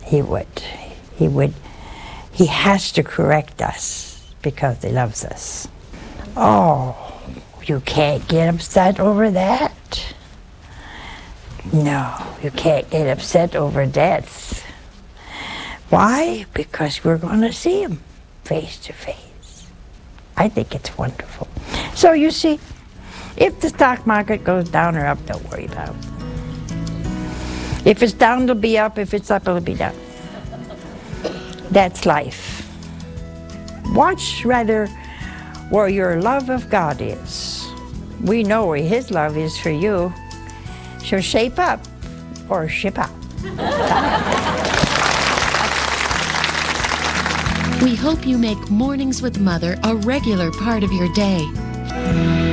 He would. He would. He has to correct us because he loves us. Oh, you can't get upset over that? No, you can't get upset over death. Why? Because we're going to see him face to face. I think it's wonderful. So you see, if the stock market goes down or up, don't worry about it. If it's down, it'll be up. If it's up, it'll be down. That's life. Watch rather where your love of God is. We know where his love is for you. So shape up or ship out. We hope you make Mornings with Mother a regular part of your day.